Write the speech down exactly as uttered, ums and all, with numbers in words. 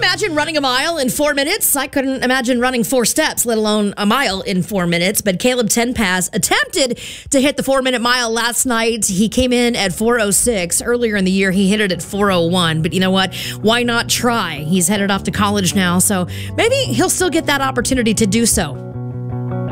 imagine running a mile in four minutes? I couldn't imagine running four steps, let alone a mile in four minutes. But Caleb Tenpass attempted to hit the four-minute mile last night. He came in at four oh six. Earlier in the year, he hit it at four oh one. But you know what? Why not try? He's headed off to college now, so maybe he'll still get that opportunity to do so.